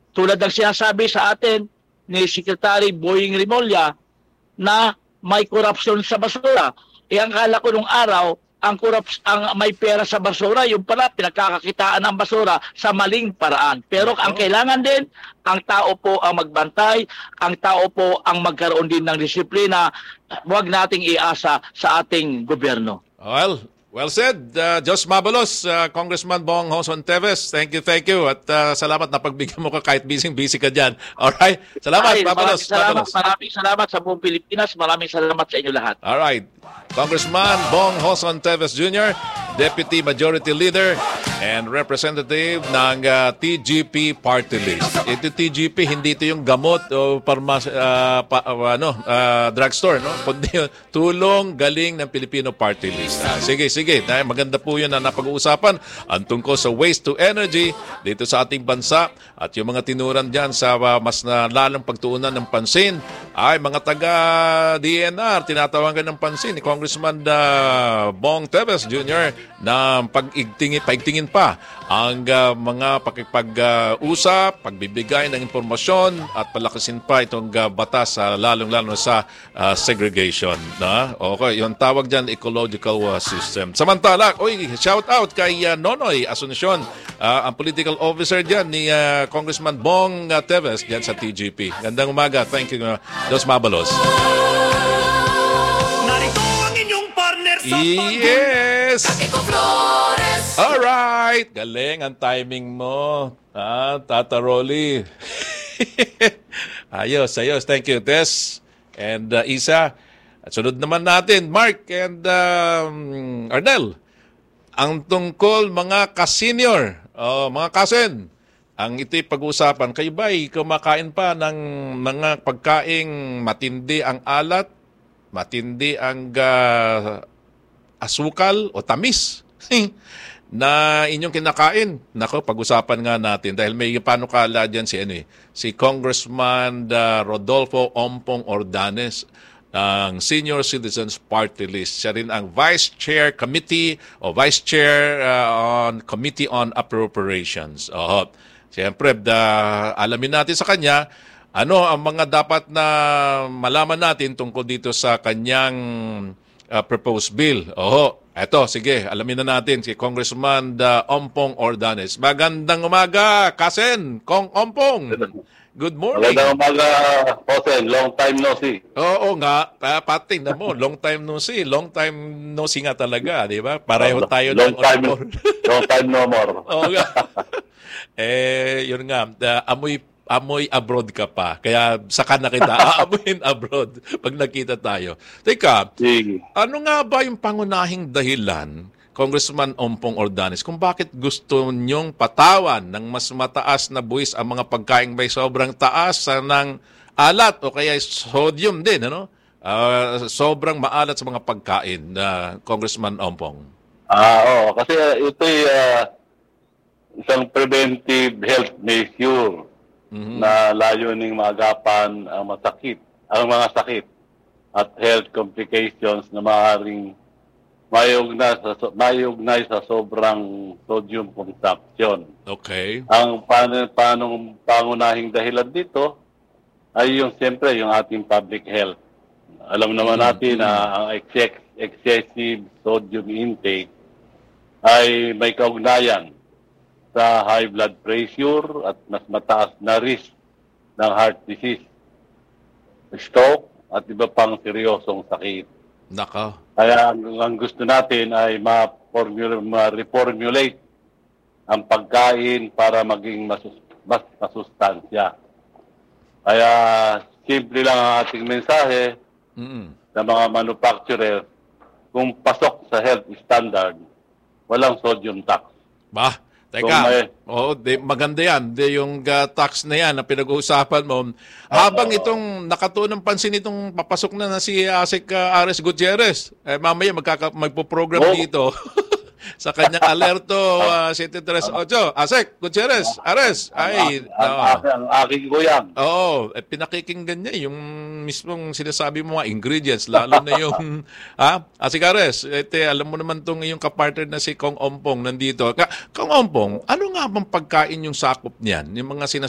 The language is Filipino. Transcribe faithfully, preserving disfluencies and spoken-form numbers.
tulad ng sinasabi sa atin ni Secretary Boying Rimolya na may korupsyon sa basura. E ang kala ko nung araw, ang corrupt, ang may pera sa basura, yung pala pinagkakakitaan ng basura sa maling paraan. Pero ang kailangan din, ang tao po ang magbantay, ang tao po ang magkaroon din ng disiplina. Huwag nating iasa sa ating gobyerno. Well, well said. Uh, Jos Mabalos, uh, Congressman Bong Joson Teves, thank you, thank you. At uh, salamat na pagbigyan mo ka kahit busy-busy ka dyan. Alright? Salamat, Ay, Mabalos. maraming salamat, Mabalos. maraming salamat sa buong Pilipinas. Maraming salamat sa inyo lahat. Alright. Congressman Bong Joson Teves Junior, Deputy Majority Leader and Representative ng uh, T G P Party List. Ito T G P, hindi ito yung gamot o parmas, uh, pa, uh, ano, uh, drugstore, no? Kundi yung tulong galing ng Filipino Party List. Uh, sige, sige. Dahil maganda po yun na napag-uusapan ang tungkol sa waste to energy dito sa ating bansa at yung mga tinuran dyan sa uh, mas na lalong pagtuunan ng pansin ay mga taga-D N R, tinatawagan ng pansin ni Congressman uh, Bong Teves Junior na pag-igtingin, paigtingin pa ang uh, mga pakipag-usap, uh, pagbibigay ng impormasyon at palakasin pa itong uh, batas uh, lalong-lalo sa uh, segregation. Na? Okay, yung tawag dyan, ecological uh, system. Samantala, oy, shout out kay uh, Nonoy Asuncion, uh, ang political officer dyan ni uh, Congressman Bong uh, Teves dyan sa T G P. Gandang umaga. Thank you, uh, Dos Mabalos. Narito ang inyong partner sa Yes! Alright! Galing ang timing mo. Ah, Tata Rolly. ayos, ayos. Thank you, Tess. And uh, Isa. At sunod naman natin, Mark and um, Arnel. Ang tungkol mga ka-senior, oh, mga kasen, ang ito'y pag-uusapan. Kayo ba'y kumakain pa ng mga pagkaing matindi ang alat, matindi ang uh, asukal o tamis na inyong kinakain? Nako, pag-usapan nga natin dahil may panukala dyan si, ano, eh, si Congressman uh, Rodolfo Ompong Ordanes ng Senior Citizens Party List. Siya rin ang Vice Chair Committee o Vice Chair uh, on Committee on Appropriations. Oh, siyempre, uh, alamin natin sa kanya ano ang mga dapat na malaman natin tungkol dito sa kanyang uh, proposed bill. Oho, eto, sige, alamin na natin si Congressman uh, Ompong Ordanes. Magandang umaga, Kasen, Kong Ompong. Good morning. Magandang umaga, Kosen. Long time no see. Oo nga, pa- pati na mo, long time no see. Long time no see nga talaga, di ba? Pareho tayo long ng time, order. long time no more. Oo nga. eh, yun nga, uh, amoy amoy abroad ka pa. Kaya saka na kita, aamoyin abroad pag nakita tayo. Teka, Sige. ano nga ba yung pangunahing dahilan, Congressman Ompong Ordanes, kung bakit gusto nyong patawan ng mas mataas na buwis ang mga pagkain may sobrang taas sa ng alat o kaya sodium din, ano? Uh, sobrang maalat sa mga pagkain, uh, Congressman Ompong. Ah, oo. Kasi uh, ito'y uh, isang preventive health measure Mhm. na layuning maagapan ang masakit, ang mga sakit at health complications na maaaring mayugnay sa, mayugnay sa sobrang sodium consumption. Okay. Ang pan, panong pangunahing dahilan dito ay yung siyempre yung ating public health. Alam naman natin na ang excess, excessive sodium intake ay may kaugnayan sa high blood pressure at mas mataas na risk ng heart disease, stroke at iba pang seryosong sakit. Naka. Kaya ang, ang gusto natin ay ma-reformulate ang pagkain para maging mas, mas masustansya. Kaya simple lang ang ating mensahe Mm-mm. sa mga manufacturer, kung pasok sa health standard, walang sodium tax. Ba, teka. Kung may- Oo, di, maganda yan. Di, yung uh, tax na yan na pinag-uusapan mo. Habang itong nakatuon ng pansin itong papasok na na si Asik uh, Ares Gutierrez, eh, mamaya magkaka- magpo-program Oo. dito sa kanyang alerto uh, seventy-three ocho. Asik Gutierrez, Ares. Ay, ang, oo. ang, ang aking kuyang. Oo, eh, pinakikinggan niya yung mismong sinasabi mo mga ingredients, lalo na yung, ha? Asikares, ete, alam mo naman itong yung kapartner na si Kong Ompong nandito. Ka Kong Ompong, ano nga bang pagkain yung sakop niyan? Yung mga